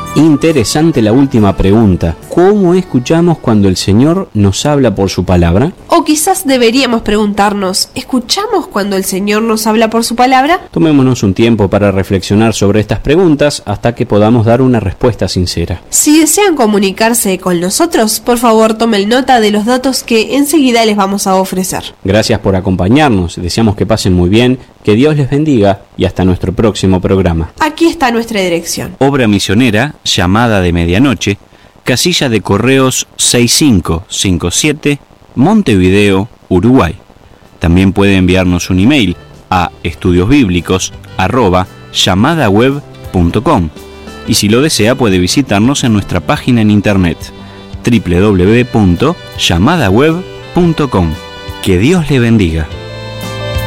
Interesante la última pregunta. ¿Cómo escuchamos cuando el Señor nos habla por su palabra? O quizás deberíamos preguntarnos, ¿escuchamos cuando el Señor nos habla por su palabra? Tomémonos un tiempo para reflexionar sobre estas preguntas hasta que podamos dar una respuesta sincera. Si desean comunicarse con nosotros, por favor tomen nota de los datos que enseguida les vamos a ofrecer. Gracias por acompañarnos, deseamos que pasen muy bien, que Dios les bendiga y hasta nuestro próximo programa. Aquí está nuestra dirección. Obra misionera, Llamada de Medianoche, casilla de correos 6557, Montevideo, Uruguay. También puede enviarnos un email a estudiosbiblicos@llamadaweb.com y si lo desea puede visitarnos en nuestra página en internet www.llamadaweb.com. Que Dios le bendiga.